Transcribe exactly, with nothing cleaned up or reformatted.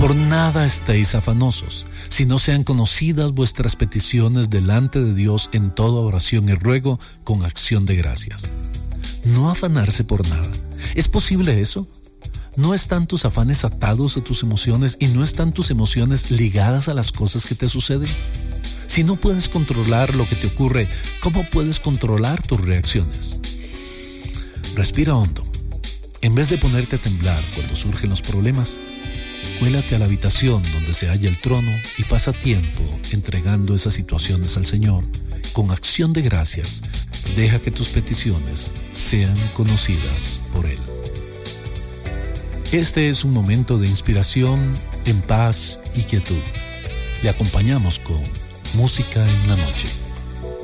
Por nada estéis afanosos, sino sean conocidas vuestras peticiones delante de Dios en toda oración y ruego con acción de gracias. No afanarse por nada. ¿Es posible eso? ¿No están tus afanes atados a tus emociones y no están tus emociones ligadas a las cosas que te suceden? Si no puedes controlar lo que te ocurre, ¿cómo puedes controlar tus reacciones? Respira hondo. En vez de ponerte a temblar cuando surgen los problemas, cuélate a la habitación donde se halla el trono y pasa tiempo entregando esas situaciones al Señor. Con acción de gracias, deja que tus peticiones sean conocidas por Él. Este es un momento de inspiración, en paz y quietud. Le acompañamos con Música en la Noche.